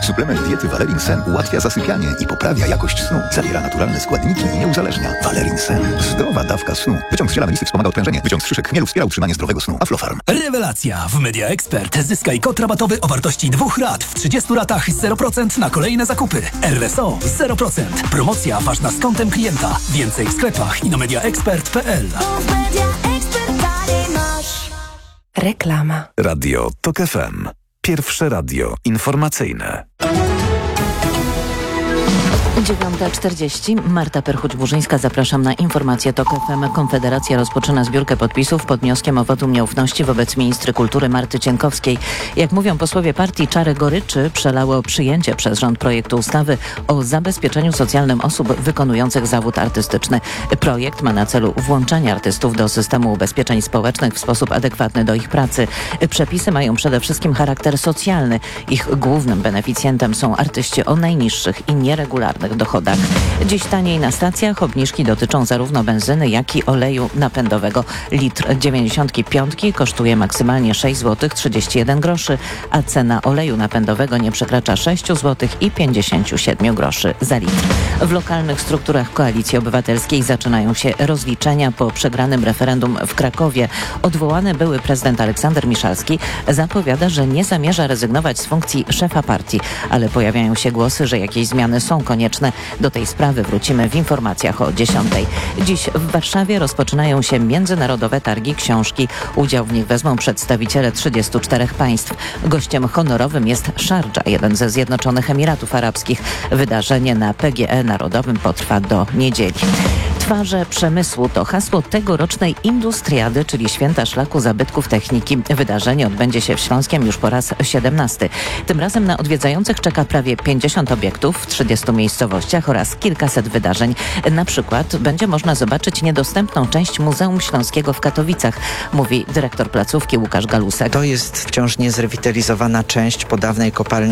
Suplement diety Valerin Sen ułatwia zasypianie i poprawia jakość snu. Zawiera naturalne składniki i nie uzależnia. Valerin Sen. Zdrowa dawka snu. Wyciąg z ziela melisy wspomaga odprężenie. Wyciąg z szyszek chmielu wspiera utrzymanie zdrowego snu. Aflofarm. Rewelacja! W Media Expert zyskaj kod rabatowy o wartości 2 rat. W 30 ratach 0% na kolejne zakupy. RSO 0%. Promocja ważna z kontem klienta. Więcej w sklepach i na mediaexpert.pl. Reklama. Radio TOK FM. Pierwsze radio informacyjne. 9:40. Marta Perchuć-Burzyńska. Zapraszam na informację TOK FM. Konfederacja rozpoczyna zbiórkę podpisów pod wnioskiem o wotum nieufności wobec ministry kultury Marty Cienkowskiej. Jak mówią posłowie partii, czarę goryczy przelało przyjęcie przez rząd projektu ustawy o zabezpieczeniu socjalnym osób wykonujących zawód artystyczny. Projekt ma na celu włączenie artystów do systemu ubezpieczeń społecznych w sposób adekwatny do ich pracy. Przepisy mają przede wszystkim charakter socjalny. Ich głównym beneficjentem są artyści o najniższych i nieregularnych dochodach. Dziś taniej na stacjach. Obniżki dotyczą zarówno benzyny, jak i oleju napędowego. Litr 95 kosztuje maksymalnie 6 zł 31 groszy, a cena oleju napędowego nie przekracza 6 zł i 57 groszy za litr. W lokalnych strukturach Koalicji Obywatelskiej zaczynają się rozliczenia po przegranym referendum w Krakowie. Odwołany były prezydent Aleksander Miszalski zapowiada, że nie zamierza rezygnować z funkcji szefa partii, ale pojawiają się głosy, że jakieś zmiany są konieczne. Do tej sprawy wrócimy w informacjach o 10:00. Dziś w Warszawie rozpoczynają się międzynarodowe targi książki. Udział w nich wezmą przedstawiciele 34 państw. Gościem honorowym jest Szardża, jeden ze Zjednoczonych Emiratów Arabskich. Wydarzenie na PGE Narodowym potrwa do niedzieli. Twarze przemysłu to hasło tegorocznej Industriady, czyli Święta Szlaku Zabytków Techniki. Wydarzenie odbędzie się w Śląskiem już po raz 17. Tym razem na odwiedzających czeka prawie 50 obiektów w 30 miejscowościach oraz kilkaset wydarzeń. Na przykład będzie można zobaczyć niedostępną część Muzeum Śląskiego w Katowicach, mówi dyrektor placówki Łukasz Galusek. To jest wciąż niezrewitalizowana część po dawnej kopalni